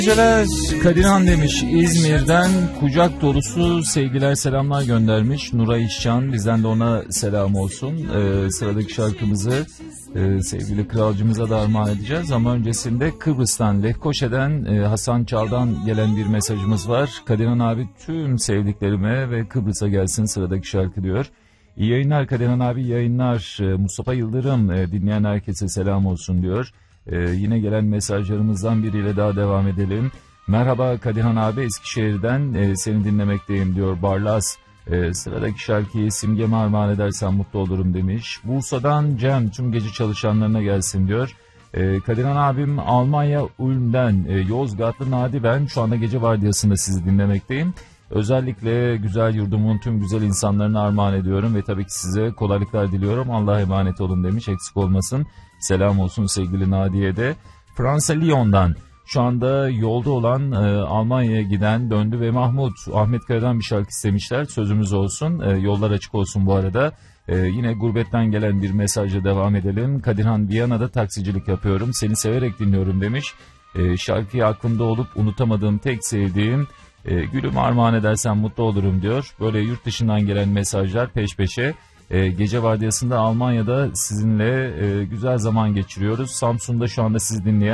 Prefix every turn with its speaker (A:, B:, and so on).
A: Geceler Kadirhan demiş, İzmir'den kucak dolusu sevgiler selamlar göndermiş. Nuray İşcan, bizden de ona selam olsun. Sıradaki şarkımızı sevgili kralcımıza da armağan edeceğiz ama öncesinde Kıbrıs'tan Lefkoşa'dan Hasan Çal'dan gelen bir mesajımız var. Kadirhan abi tüm sevdiklerime ve Kıbrıs'a gelsin sıradaki şarkı diyor. İyi yayınlar Kadirhan abi, yayınlar. Mustafa Yıldırım, dinleyen herkese selam olsun diyor. Yine gelen mesajlarımızdan biriyle daha devam edelim. Merhaba Kadirhan abi, Eskişehir'den seni dinlemekteyim diyor Barlas. Sıradaki şarkıyı Simge'me armağan edersen mutlu olurum demiş. Bursa'dan Cem tüm gece çalışanlarına gelsin diyor. Kadirhan abim Almanya Ulm'den, Yozgatlı Nadi ben şu anda gece vardiyasında sizi dinlemekteyim. Özellikle güzel yurdumun tüm güzel insanlarına armağan ediyorum ve tabii ki size kolaylıklar diliyorum. Allah'a emanet olun demiş, eksik olmasın. Selam olsun sevgili Nadiye de. Fransa Lyon'dan şu anda yolda olan Almanya'ya giden döndü ve Mahmut Ahmet Kaya'dan bir şarkı istemişler. Sözümüz olsun, yollar açık olsun bu arada. Yine gurbetten gelen bir mesajla devam edelim. Kadirhan, Viyana'da taksicilik yapıyorum, seni severek dinliyorum demiş. Şarkıyı aklımda olup unutamadığım tek sevdiğim gülüm armağan edersen mutlu olurum diyor. Böyle yurt dışından gelen mesajlar peş peşe. Gece vardiyasında Almanya'da sizinle güzel zaman geçiriyoruz. Samsun'da şu anda sizi dinleyen